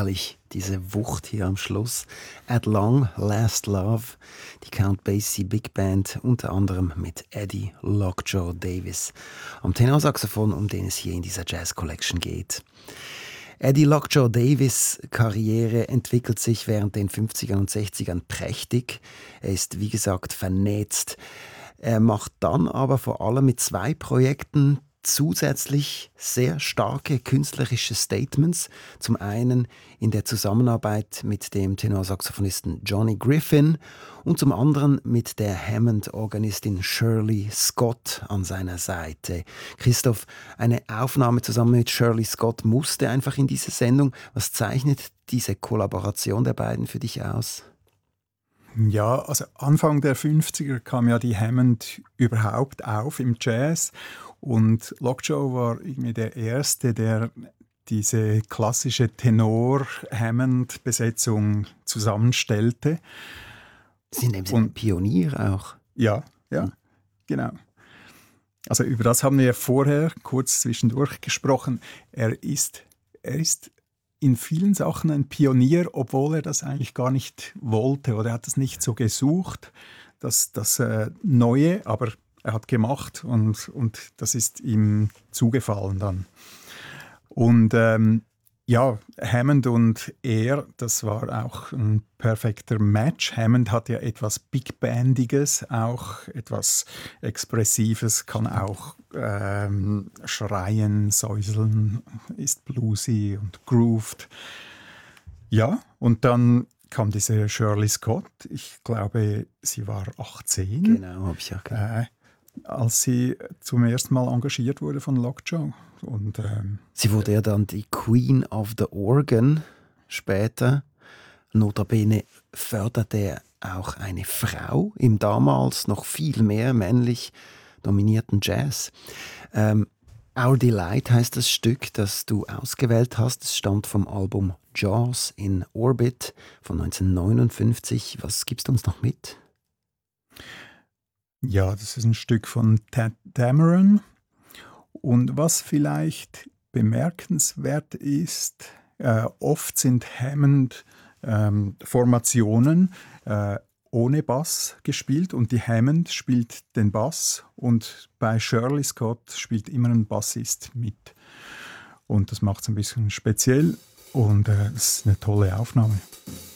herrlich, diese Wucht hier am Schluss. At Long Last Love, die Count Basie Big Band, unter anderem mit Eddie Lockjaw Davis am Tenorsaxophon, um den es hier in dieser Jazz Collection geht. Eddie Lockjaw Davis' Karriere entwickelt sich während den 50ern und 60ern prächtig. Er ist, wie gesagt, vernetzt. Er macht dann aber vor allem mit 2 Projekten zusätzlich sehr starke künstlerische Statements. Zum einen in der Zusammenarbeit mit dem Tenorsaxophonisten Johnny Griffin und zum anderen mit der Hammond-Organistin Shirley Scott an seiner Seite. Christoph, eine Aufnahme zusammen mit Shirley Scott musste einfach in diese Sendung. Was zeichnet diese Kollaboration der beiden für dich aus? Ja, also Anfang der 50er kam ja die Hammond überhaupt auf im Jazz und Lockjaw war irgendwie der Erste, der diese klassische Tenor-Hammond-Besetzung zusammenstellte. Sie sind ein Pionier auch. Ja, genau. Also über das haben wir vorher kurz zwischendurch gesprochen. Er ist in vielen Sachen ein Pionier, obwohl er das eigentlich gar nicht wollte oder er hat es nicht so gesucht, das Neue, aber er hat gemacht und das ist ihm zugefallen dann. Und Hammond und er, das war auch ein perfekter Match. Hammond hat ja etwas Big Bandiges, auch etwas Expressives, kann auch schreien, säuseln, ist bluesy und grooved. Ja, und dann kam diese Shirley Scott. Ich glaube, sie war 18. Genau, habe ich auch gehört. Als sie zum ersten Mal engagiert wurde von Lockjaw. Und, sie wurde ja dann die Queen of the Organ später. Notabene förderte er auch eine Frau im damals noch viel mehr männlich dominierten Jazz. Our Delight heißt das Stück, das du ausgewählt hast. Es stammt vom Album Jaws in Orbit von 1959. Was gibst du uns noch mit? Ja, das ist ein Stück von Tadd Dameron. Und was vielleicht bemerkenswert ist, oft sind Hammond-Formationen ohne Bass gespielt und die Hammond spielt den Bass und bei Shirley Scott spielt immer ein Bassist mit. Und das macht es ein bisschen speziell und es ist eine tolle Aufnahme.